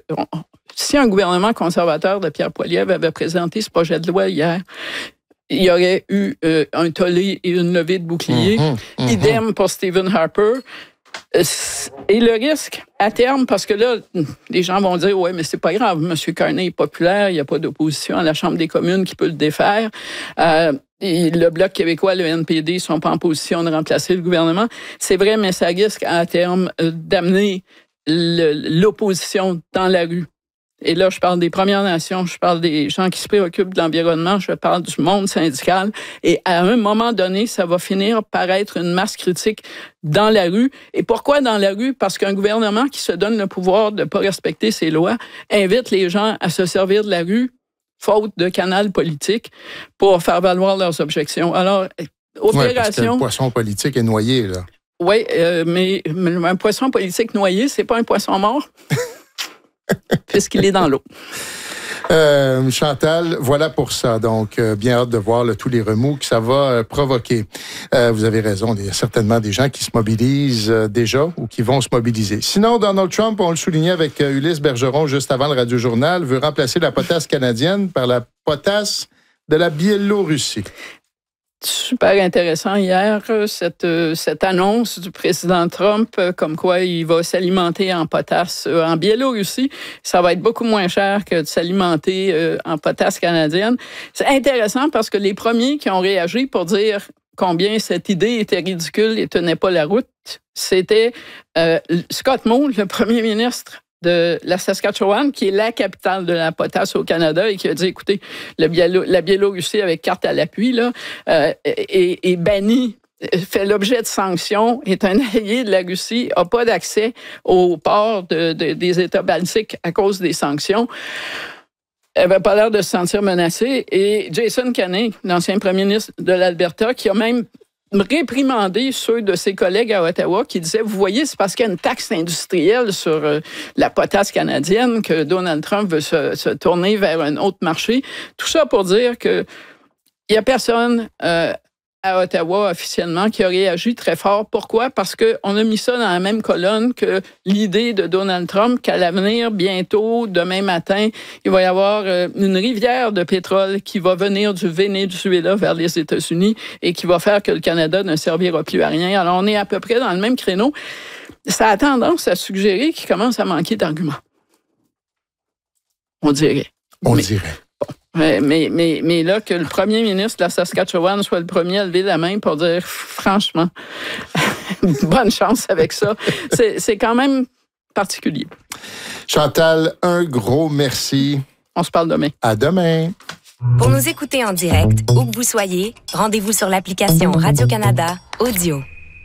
si un gouvernement conservateur de Pierre Poilievre avait présenté ce projet de loi hier, il y aurait eu un tollé et une levée de bouclier. Idem pour Stephen Harper. Et le risque, à terme, parce que là, les gens vont dire, ouais, mais c'est pas grave, M. Carney est populaire, il n'y a pas d'opposition à la Chambre des communes qui peut le défaire. Et le Bloc québécois, le NPD, ne sont pas en position de remplacer le gouvernement. C'est vrai, mais ça risque, à terme, d'amener l'opposition dans la rue. Et là, je parle des Premières Nations, je parle des gens qui se préoccupent de l'environnement, je parle du monde syndical. Et à un moment donné, ça va finir par être une masse critique dans la rue. Et pourquoi dans la rue? Parce qu'un gouvernement qui se donne le pouvoir de ne pas respecter ses lois invite les gens à se servir de la rue, faute de canal politique, pour faire valoir leurs objections. Alors, opération... Ouais, parce que le poisson politique est noyé, là. Oui, mais un poisson politique noyé, c'est pas un poisson mort. Puisqu'il est dans l'eau. Chantal, voilà pour ça. Donc, bien hâte de voir tous les remous que ça va provoquer. Vous avez raison, il y a certainement des gens qui se mobilisent déjà ou qui vont se mobiliser. Sinon, Donald Trump, on le soulignait avec Ulysse Bergeron juste avant le Radio-Journal, veut remplacer la potasse canadienne par la potasse de la Biélorussie. Super intéressant hier, cette annonce du président Trump, comme quoi il va s'alimenter en potasse en Biélorussie. Ça va être beaucoup moins cher que de s'alimenter en potasse canadienne. C'est intéressant parce que les premiers qui ont réagi pour dire combien cette idée était ridicule et tenait pas la route, c'était Scott Moe, le premier ministre de la Saskatchewan, qui est la capitale de la potasse au Canada, et qui a dit, écoutez, la Biélorussie, avec carte à l'appui, là, est bannie, fait l'objet de sanctions, est un allié de la Russie, n'a pas d'accès au port des États baltiques à cause des sanctions. Elle n'avait pas l'air de se sentir menacée. Et Jason Kenney, l'ancien premier ministre de l'Alberta, qui a même réprimander ceux de ses collègues à Ottawa qui disaient, vous voyez, c'est parce qu'il y a une taxe industrielle sur la potasse canadienne que Donald Trump veut se tourner vers un autre marché. Tout ça pour dire que il y a personne à Ottawa officiellement qui a réagi très fort. Pourquoi? Parce qu'on a mis ça dans la même colonne que l'idée de Donald Trump qu'à l'avenir, bientôt, demain matin, il va y avoir une rivière de pétrole qui va venir du Venezuela vers les États-Unis et qui va faire que le Canada ne servira plus à rien. Alors, on est à peu près dans le même créneau. Ça a tendance à suggérer qu'il commence à manquer d'arguments. On dirait. On dirait. Mais là, que le premier ministre de la Saskatchewan soit le premier à lever la main pour dire, franchement, bonne chance avec ça, c'est quand même particulier. Chantal, un gros merci. On se parle demain. À demain. Pour nous écouter en direct, où que vous soyez, rendez-vous sur l'application Radio-Canada Audio.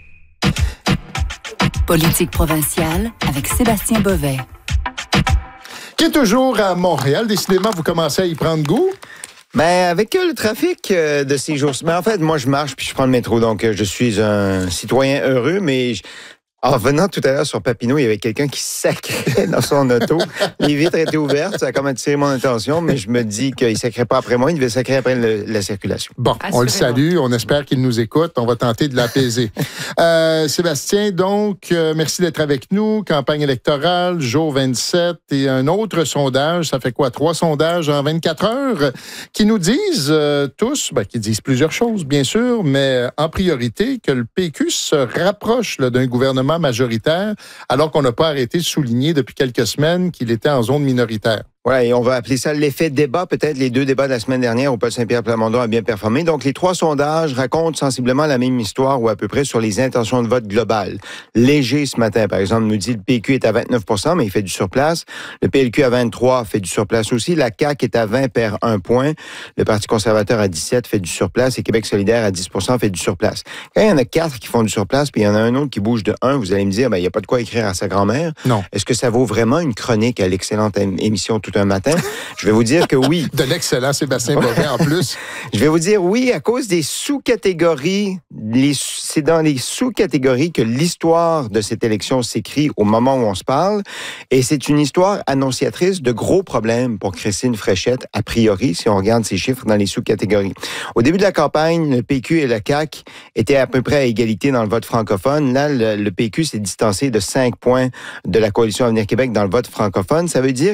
Politique provinciale avec Sébastien Bovet. Qui est toujours à Montréal. Décidément, vous commencez à y prendre goût. Ben, avec le trafic de ces jours-ci. Ben, en fait, moi, je marche puis je prends le métro. Donc, je suis un citoyen heureux, mais en venant tout à l'heure sur Papineau, il y avait quelqu'un qui sacrait dans son auto. Les vitres étaient ouvertes. Ça a comme attiré mon attention, mais je me dis qu'il ne sacrait pas après moi. Il devait sacrer après la circulation. Bon, on le salue. On espère qu'il nous écoute. On va tenter de l'apaiser. Sébastien, donc, merci d'être avec nous. Campagne électorale, jour 27 et un autre sondage. Ça fait quoi? 3 sondages en 24 heures qui nous disent tous, qui disent plusieurs choses, bien sûr, mais en priorité que le PQ se rapproche d'un gouvernement majoritaire, alors qu'on n'a pas arrêté de souligner depuis quelques semaines qu'il était en zone minoritaire. Voilà, et on va appeler ça l'effet débat, peut-être les 2 débats de la semaine dernière où Paul Saint-Pierre-Plamondon a bien performé. Donc, les 3 sondages racontent sensiblement la même histoire ou à peu près sur les intentions de vote globales. Léger ce matin, par exemple, nous dit le PQ est à 29 %, mais il fait du surplace. Le PLQ à 23 fait du surplace aussi. La CAQ est à 20, perd 1 point. Le Parti conservateur à 17 fait du surplace et Québec solidaire à 10 % fait du surplace. Quand il y en a 4 qui font du surplace, puis il y en a un autre qui bouge de 1, vous allez me dire, il n'y a pas de quoi écrire à sa grand-mère. Non. Est-ce que ça vaut vraiment une chronique à l'excellente émission Tout un matin? Je vais vous dire que oui. De l'excellent Sébastien Bovet en plus. Je vais vous dire oui à cause des sous-catégories. C'est dans les sous-catégories que l'histoire de cette élection s'écrit au moment où on se parle. Et c'est une histoire annonciatrice de gros problèmes pour Christine Fréchette, a priori, si on regarde ces chiffres dans les sous-catégories. Au début de la campagne, le PQ et la CAQ étaient à peu près à égalité dans le vote francophone. Là, le PQ s'est distancé de 5 points de la Coalition Avenir Québec dans le vote francophone. Ça veut dire